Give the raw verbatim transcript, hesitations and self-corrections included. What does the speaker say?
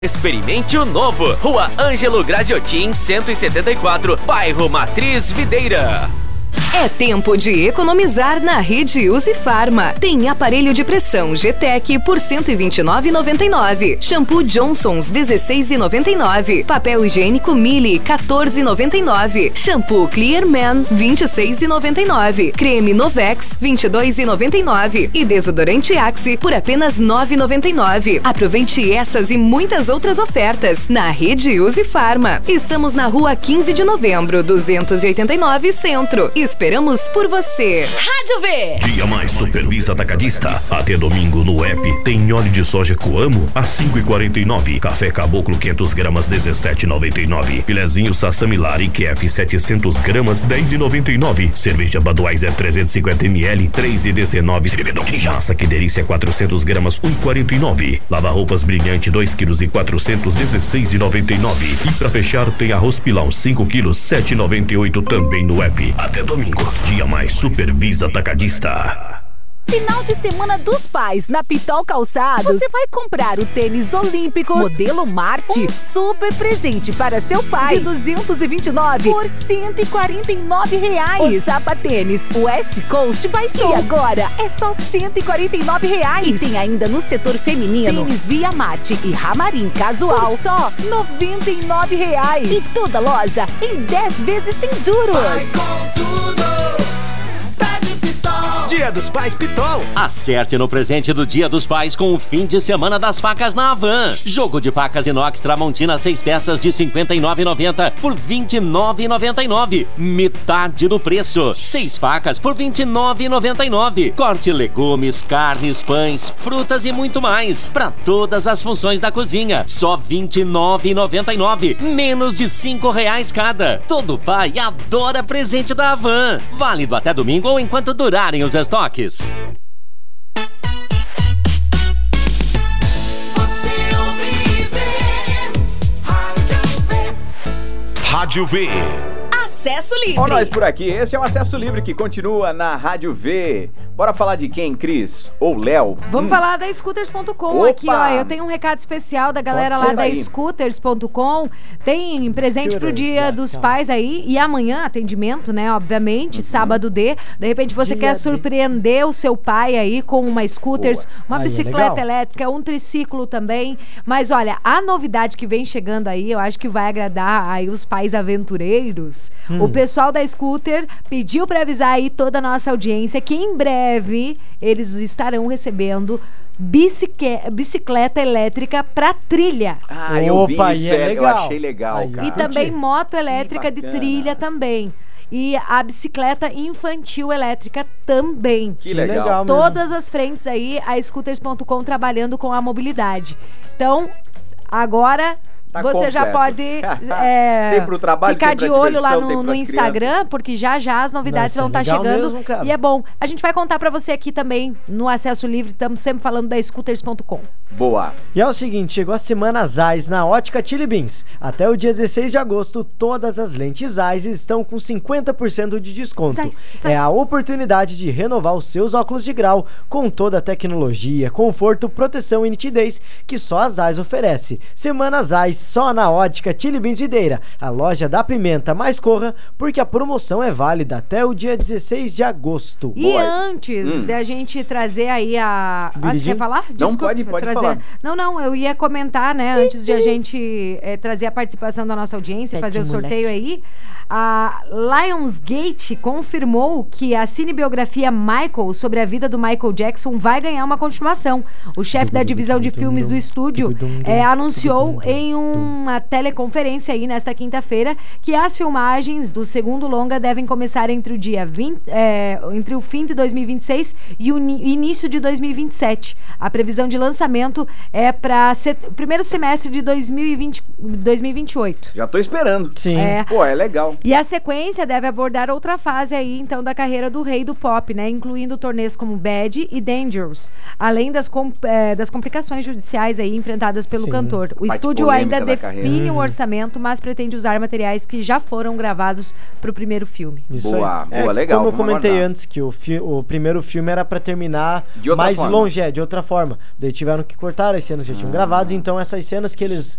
Experimente o novo. Rua Ângelo Graziotin, cento e setenta e quatro, bairro Matriz Videira. É tempo de economizar na Rede Uzi Farma. Tem aparelho de pressão G-Tech por cento e vinte e nove reais e noventa e nove centavos. Shampoo Johnson's dezesseis reais e noventa e nove centavos. Papel higiênico Mili quatorze reais e noventa e nove centavos. Shampoo Clear Man vinte e seis reais e noventa e nove centavos. Creme Novex vinte e dois reais e noventa e nove centavos. E desodorante Axe por apenas nove reais e noventa e nove centavos. Aproveite essas e muitas outras ofertas na Rede Uzi Farma. Estamos na rua quinze de novembro, duzentos e oitenta e nove, Centro. Esperamos por você. Rádio V. Dia mais Supervisa Atacadista. Até domingo no app tem óleo de soja Coamo a cinco reais e quarenta e nove centavos. Café Caboclo quinhentas gramas dezessete reais e noventa e nove centavos. Filezinho Sassamillar e Q F setecentas gramas dez reais e noventa e nove centavos. Cerveja Budweiser trezentos e cinquenta mililitros três reais e dezenove centavos. Massa Que Delícia quatrocentas gramas um real e quarenta e nove centavos. Lava roupas Brilhante dois quilos e quatrocentos dezesseis reais e noventa e nove centavos. E pra fechar tem arroz Pilão cinco quilos sete reais e noventa e oito centavos também no app. Até domingo. Dia mais Supervisa Atacadista. Final de semana dos pais na Pitol Calçados. Você vai comprar o tênis olímpico modelo Marte, um super presente para seu pai de duzentos e vinte e nove reais por cento e quarenta e nove reais. O sapatênis West Coast baixou. E agora é só cento e quarenta e nove reais. E tem ainda no setor feminino tênis Via Marte e Ramarim casual por só noventa e nove reais. E toda loja em dez vezes sem juros. Vai com tudo. Dia dos Pais Pitol. Acerte no presente do Dia dos Pais com o fim de semana das facas na Havan. Jogo de facas inox Tramontina seis peças de cinquenta e nove reais e noventa centavos por vinte e nove reais e noventa e nove centavos. Metade do preço. Seis facas por vinte e nove reais e noventa e nove centavos. Corte legumes, carnes, pães, frutas e muito mais. Para todas as funções da cozinha. Só vinte e nove reais e noventa e nove centavos. Menos de cinco reais cada. Todo pai adora presente da Havan. Válido até domingo ou enquanto durarem os estoques. Você ouve Rádio V. Rádio V. Acesso Livre. Olha nós por aqui, esse é o Acesso Livre que continua na Rádio V. Bora falar de quem, Cris? Ou Léo? Vamos hum. falar da Scooters ponto com aqui, ó. Eu tenho um recado especial da galera lá da Scooters ponto com. Tem presente pro Dia dos Pais aí. E amanhã, atendimento, né? Obviamente, uhum. Sábado D. De repente você Dia quer surpreender de... o seu pai aí com uma Scooters, Boa. uma Aí, bicicleta é elétrica, um triciclo também. Mas olha, a novidade que vem chegando aí, eu acho que vai agradar aí os pais aventureiros. Hum. O pessoal da Scooter pediu para avisar aí toda a nossa audiência que em breve eles estarão recebendo bicique... bicicleta elétrica para trilha. Ah, eu Opa, vi isso, é legal. eu achei legal, Aí, cara. E também moto elétrica de trilha também. E a bicicleta infantil elétrica também. Que legal. legal Todas as frentes aí, a Scooters ponto com trabalhando com a mobilidade. Então, agora... Tá você completo. já pode é, tem pro trabalho, ficar tem pra de olho diversão, lá no, no Instagram, crianças. porque já já as novidades Nossa, vão estar legal chegando. mesmo, cara. E é bom. A gente vai contar pra você aqui também no Acesso Livre. Estamos sempre falando da Scooters ponto com. Boa. E é o seguinte, chegou a semana Zeiss na Ótica Chili Beans. Até o dia dezesseis de agosto, todas as lentes Zeiss estão com cinquenta por cento de desconto. Zeiss, Zeiss. É a oportunidade de renovar os seus óculos de grau com toda a tecnologia, conforto, proteção e nitidez que só a Zeiss oferece. Semana Zeiss só na Ótica Chili Beans Videira, a loja da pimenta. Mais corra, porque a promoção é válida até o dia dezesseis de agosto. E Boa. antes hum. da gente trazer aí a... Ah, você quer falar? Desculpa, não, pode, pode trazer... falar. Não, não, eu ia comentar, né, antes de a gente é, trazer a participação da nossa audiência, fazer o sorteio aí. A Lionsgate confirmou que a cinebiografia Michael, sobre a vida do Michael Jackson, vai ganhar uma continuação. O chefe da divisão de filmes do estúdio é, anunciou em uma teleconferência aí nesta quinta-feira que as filmagens do segundo longa devem começar entre o dia vinte, é, entre o fim de dois mil e vinte e seis e o início de dois mil e vinte e sete. A previsão de lançamento é para o primeiro semestre de dois mil e vinte, dois mil e vinte e oito. Já tô esperando. Sim. É. Pô, é legal. E a sequência deve abordar outra fase aí, então, da carreira do rei do pop, né? Incluindo turnês como Bad e Dangerous, além das, com, é, das complicações judiciais aí enfrentadas pelo Sim. cantor. O Parte estúdio polêmica ainda da define carreira. o orçamento, mas pretende usar materiais que já foram gravados pro primeiro filme. Isso Boa, aí. boa, É, legal, Como eu vamos comentei aguardar. antes, que o, fi- o primeiro filme era pra terminar De outra mais forma. longe, é, de outra forma. Daí tiveram que cortar as cenas que já tinham gravadas, então essas cenas que eles